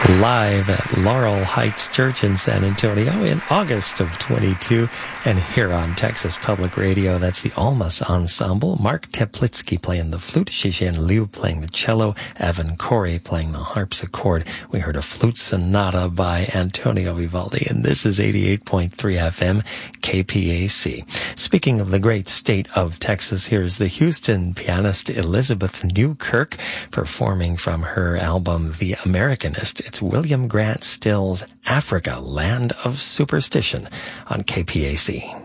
live at Laurel Heights Church in San Antonio in August of 22. And here on Texas Public Radio, that's the Almas Ensemble. Mark Teplitsky playing the flute, Shizhen Liu playing the cello, Evan Corey playing the harpsichord. We heard a flute sonata by Antonio Vivaldi, and this is 88.3 FM KPAC. Speaking of the great state of Texas, here's the Houston pianist Elizabeth Newkirk performing from her album The Americanist. It's William Grant Still's Africa, Land of Superstition on KPAC.